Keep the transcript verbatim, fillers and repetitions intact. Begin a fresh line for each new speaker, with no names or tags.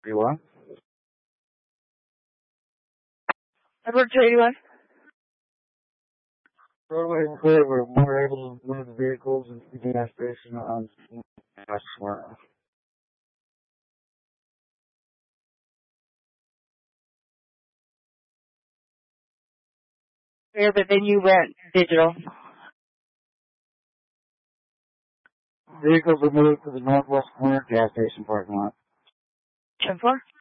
eighty-one.
Edward two eighty-one.
Roadway and clear, we're more able to move the vehicles and the gas station on West Smyrna.
Yeah, but then you went digital.
Vehicles were moved to the Northwest Corner gas station parking lot.
ten four.